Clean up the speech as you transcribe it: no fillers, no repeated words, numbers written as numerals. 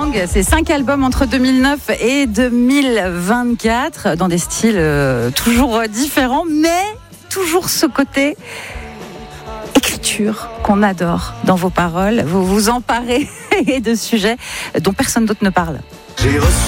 Gang, c'est 5 albums entre 2009 et 2024, dans des styles toujours différents, mais toujours ce côté écriture qu'on adore dans vos paroles. Vous vous emparez de sujets dont personne d'autre ne parle.